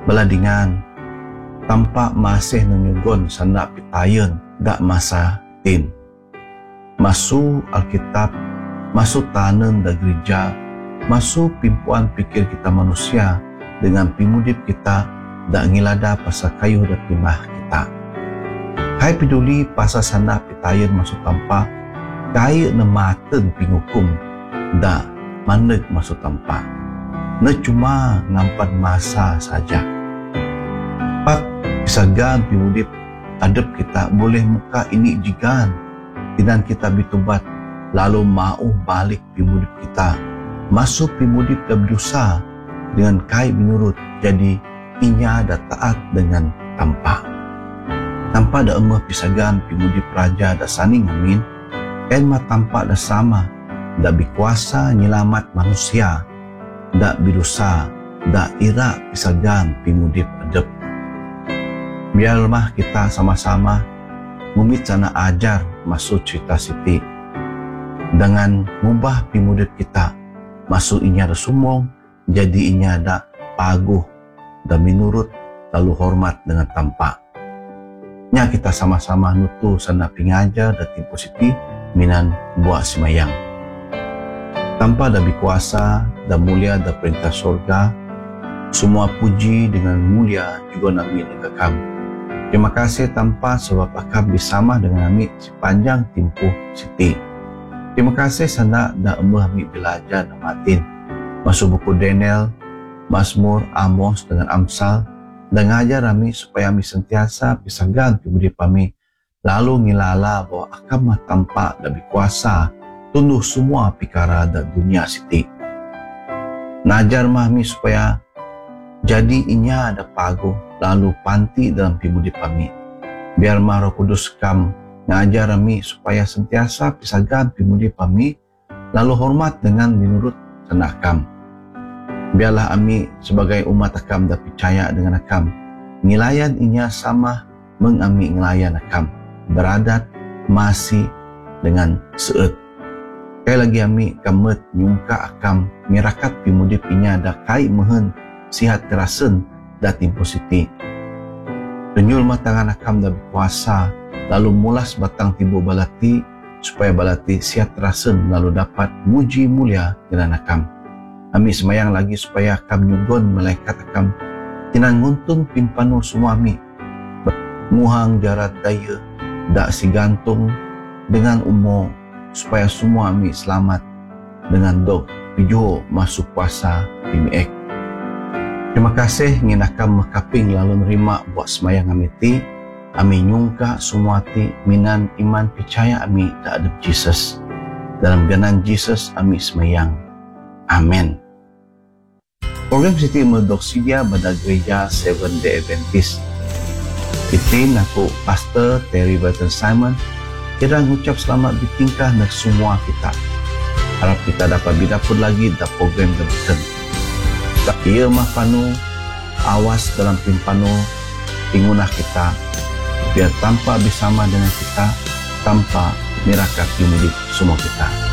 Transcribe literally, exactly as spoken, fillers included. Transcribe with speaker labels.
Speaker 1: Beladingan, tampak masih menyugun sana pitayen dak masa tin. Masuk Alkitab, masuk tanen da gereja, masuk pimpuan pikir kita manusia dengan pimudip kita dak ngilada pasal kayu da timah kita. Hai peduli pasal sana pitayen masuk tampak, kaya nematen pingukum dak maneg masuk tampak. Ne cuma ngampan masa saja. Pak pisagan pimudip adep kita boleh muka ini jigan dan kita bitubat lalu mau balik pimudip kita masuk pimudip dan berdosa dengan kai menurut jadi inya ada taat dengan tampak tanpa ada emah pisagan pimudip raja da saning amin en ma tampak da sama da bikuasa nyelamat manusia da berdosa da ira pisagan pimudip adep. Biarlah kita sama-sama mumit sana ajar masuk cerita Siti dengan mubah pimudip kita masuk inya ada sumbong jadi inya ada paguh dan menurut lalu hormat dengan tampak nya kita sama-sama nutu sana pingajar dan timpu Siti minan buat semayang tanpa ada bikuasa dan mulia dan perintah surga semua puji dengan mulia juga nami negakam. Terima kasih tanpa sebab akam bersama dengan kami sepanjang tempoh Siti. Terima kasih sana dah embah kami belajar namatin masuk buku Daniel, Mazmur, Amos dengan Amsal dan ngajar kami supaya kami sentiasa pisagan pimudip kami lalu ngilala bahwa akam mah tampak dan berkuasa tunduh semua pikara dan dunia Siti. Najar mah kami supaya jadi inya ada pagu lalu panti dalam pimudip kami. Biar Roh Kudus kam ngajar kami supaya sentiasa pisagan pimudip kami lalu hormat dengan menurut senakam. Biarlah kami sebagai umat akam dan percaya dengan akam ngilayan inya sama mengami ngelayan akam beradat masih dengan seut. Sekali lagi kami kamet nyungka akam mirakat pimudip inya ada kai mehen sihat terasen datim positif. Penyul matangan akam dan berkuasa lalu mulas batang tibu balati supaya balati sihat terasen lalu dapat muji mulia dengan akam. Kami semayang lagi supaya akam nyugon malaikat akam tinan nguntun pimpanu semua kami muhang jarat daya dak si gantung dengan umur supaya semua kami selamat dengan dok pijo masuk puasa pimiek. Terima kasih ngin akam makaping lalu nerima buat semayang kami ti. Kami nyungka semua ti minan iman percaya kami tak ada Jesus. Dalam ganan Jesus kami semayang. Amin. Program Siti Medoksidia pada gereja Seventh Day Adventist. Itin aku Pastor Terry Burton Simon. Kira ngucap selamat ditingkah nak semua kita. Harap kita dapat bidapur lagi da program berikut. Ia mah panu awas dalam pimpanu pingunah kita biar tanpa bersama dengan kita tanpa mirakat pimudip semua kita.